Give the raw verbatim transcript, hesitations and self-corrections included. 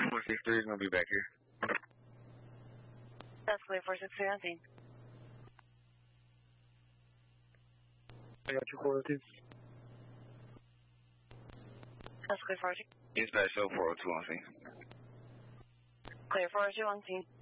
four six three is going to be back here. That's clear four six three on scene. I got you, four oh two. That's clear four oh two. Dispatch show four oh two on scene. Clear four oh two on scene.